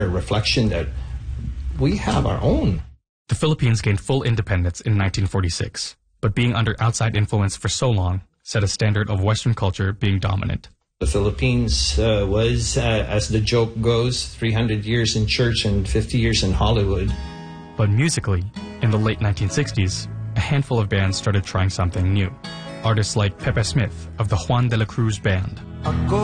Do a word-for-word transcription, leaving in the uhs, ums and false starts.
A reflection that we have our own. The Philippines gained full independence in nineteen forty-six, but being under outside influence for so long set a standard of Western culture being dominant. The Philippines uh, was, uh, as the joke goes, three hundred years in church and fifty years in Hollywood. But musically, in the late nineteen sixties, a handful of bands started trying something new. Artists like Pepe Smith of the Juan de la Cruz Band.